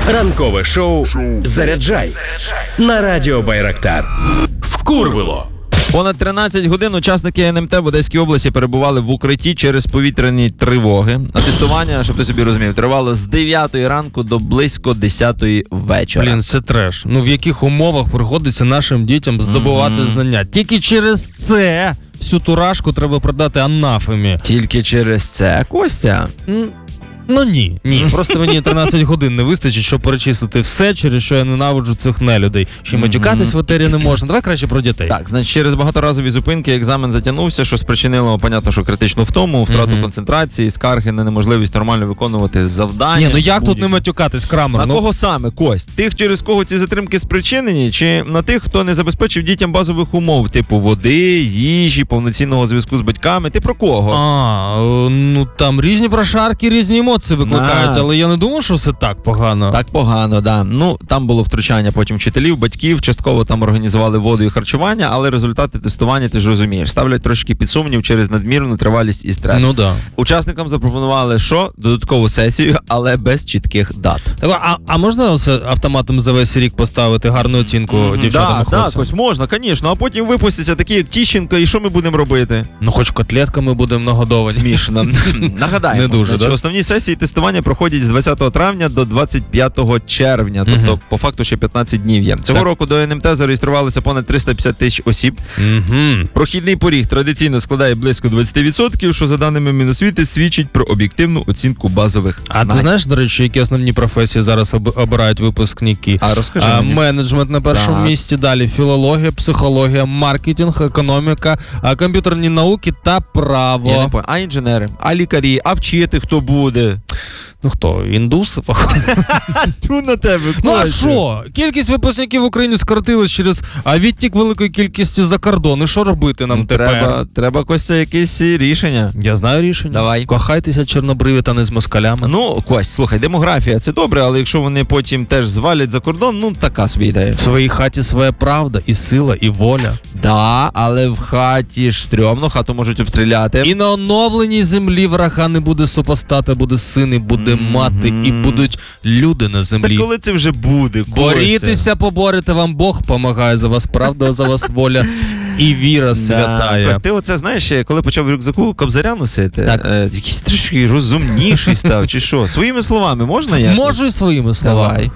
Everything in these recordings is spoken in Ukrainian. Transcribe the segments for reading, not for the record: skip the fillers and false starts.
Ранкове шоу «Заряджай» на радіо Байрактар. Вкурвило. Понад 13 годин учасники НМТ в Одеській області перебували в укритті через повітряні тривоги. А тестування, щоб ти собі розумів, тривало з 9 ранку до близько 10 вечора. Блін, це треш. Ну в яких умовах приходиться нашим дітям здобувати знання? Тільки через це всю турашку треба продати анафемі. Тільки через це, Костя? Ну ні. Просто мені 13 годин не вистачить, щоб перечислити все, через що я ненавиджу цих нелюдей. Ще матюкатись в етері не можна. Давай краще про дітей. Так, значить, через багаторазові зупинки екзамен затягнувся, що спричинило, понятно, що критичну втому, втрату концентрації, скарги на неможливість нормально виконувати завдання. Ні, ну як тут не матюкатись, Крамер? На кого саме, Кость? Тих, через кого ці затримки спричинені, чи на тих, хто не забезпечив дітям базових умов, типу води, їжі, повноцінного зв'язку з батьками? Ти про кого? Ну там різні прошарки, різні емоції викликають, але я не думав, що все так погано. Так погано, да. Ну, там було втручання потім вчителів, батьків, частково там організували воду і харчування, але результати тестування, ти ж розумієш, ставлять трошки під сумнів через надмірну тривалість і стрес. Ну да. Учасникам запропонували, що? Додаткову сесію, але без чітких дат. А можна оце автоматом за весь рік поставити гарну оцінку дівчатам і хлопцям? Так, ось можна, звісно, а потім випустяться такі, як Тіщенко, і що ми будемо робити? Ну, хоч котлетками будемо нагодовані. Смішно. Нагадаємо, не дуже, що основні сесії тестування проходять з 20 травня до 25 червня, тобто по факту ще 15 днів є. Цього року до НМТ зареєструвалося понад 350 тисяч осіб. Прохідний поріг традиційно складає близько 20%, що за даними Міносвіти свідчить про об'єктивну оцінку базових знань. А ти знаєш, до речі, які основні професії зараз обирають випускники? А розкажи мені. Менеджмент на першому місці, далі філологія, психологія, маркетинг, економіка, комп'ютерні науки та право. Я не понял. А інженери, а лікарі, а вчити хто буде? Ну хто, індуси? Тру на тебе, Ну а що? Кількість випускників в Україні скоротилась через відтік великої кількості за кордон. І що робити нам тепер? Треба, Костя, якесь рішення. Я знаю рішення. Давай. Кохайтеся чорнобриві та не з москалями. Ну, Кость, слухай, демографія, це добре, але якщо вони потім теж звалять за кордон, ну така собі ідея. В своїй хаті своя правда, і сила, і воля. Да, але в хаті ж стрьомно, хату можуть обстріляти. І на оновленій землі врага не буде супостата, буде син, і буде мати, і будуть люди на землі. Та коли це вже буде, Костя? Борітеся, поборете, вам Бог помагає, за вас правда, за вас воля і віра святая. Кость, ти оце, знаєш, коли почав в рюкзаку Кобзаря носити, якийсь трішки розумніший став, чи що? Своїми словами можна я? Можу і своїми словами. Давай.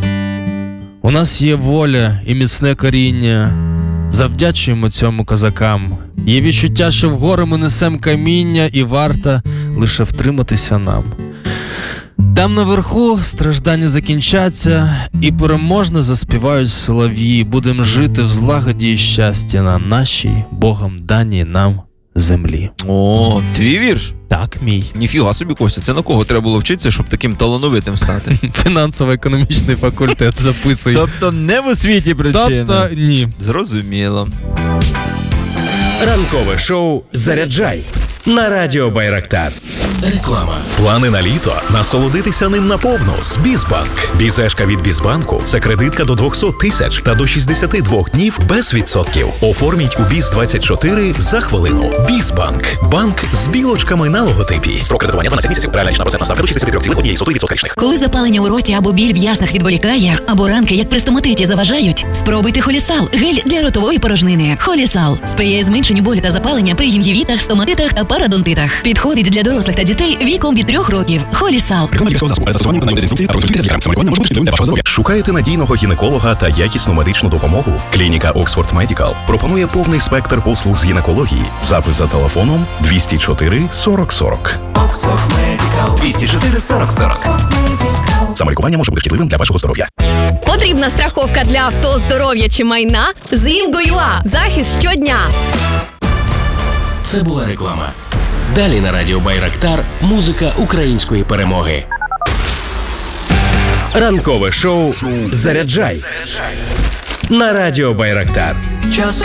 У нас є воля і міцне коріння. Завдячуємо цьому козакам. Є відчуття, що в гори ми несем каміння, і варто лише втриматися нам. Там наверху страждання закінчаться, і переможно заспівають солов'ї. Будем жити в злагоді і щасті на нашій Богом даній нам землі. О, твій вірш? Так, мій. Ніфіга собі, Костя, це на кого треба було вчитися, щоб таким талановитим стати? Фінансово-економічний факультет записує. Тобто не в освіті причина? Тобто ні. Зрозуміло. Ранкове шоу «Заряджай» на радіо Байрактар. Реклама. Плани на літо? Насолодитися ним наповну з Бізбанк. Бізешка від Бізбанку – це кредитка до 200 тисяч та до 62 днів без відсотків. Оформіть у Біз-24 за хвилину. Бізбанк. Банк з білочками на логотипі. Строк кредитування 12 місяців. Реальна річна процентна ставка до 63,1% річних. Коли запалення у роті або біль в яснах відволікає, або ранки, як при стоматиті, заважають, спробуйте Холісал – гель для ротової порожнини. Холісал сприяє зменшенню болю та запалення при гінгівітах, стоматитах та парадонтитах. Підходить для дорослих та дітей віком від 3 років. Холісал. Шукаєте надійного гінеколога та якісну медичну допомогу? Клініка Oxford Medical пропонує повний спектр послуг з гінекології. Запис за телефоном 204 40 40. Oxford Medical 204 40 40. Самолікування може бути шкідливим для вашого здоров'я. Потрібна страховка для авто, здоров'я чи майна? З Інго.ua. Захист щодня. Це була реклама. Далі на радіо Байрактар музика української перемоги. Ранкове шоу «Заряджай» на радіо Байрактар. Just